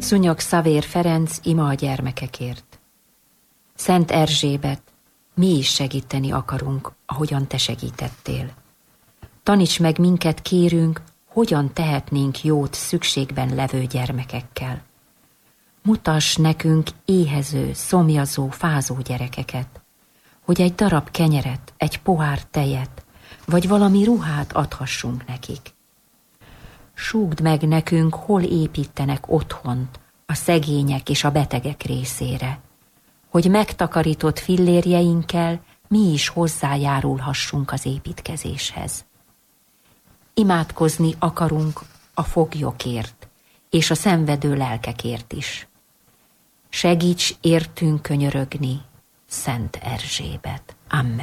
Szúnyog Szavér Ferenc ima a gyermekekért. Szent Erzsébet, mi is segíteni akarunk, ahogyan te segítettél. Taníts meg minket, kérünk, hogyan tehetnénk jót szükségben levő gyermekekkel. Mutass nekünk éhező, szomjazó, fázó gyerekeket, hogy egy darab kenyeret, egy pohár tejet, vagy valami ruhát adhassunk nekik. Súgd meg nekünk, hol építenek otthont a szegények és a betegek részére, hogy megtakarított fillérjeinkkel mi is hozzájárulhassunk az építkezéshez. Imádkozni akarunk a foglyokért és a szenvedő lelkekért is. Segíts értünk könyörögni, Szent Erzsébet. Amen.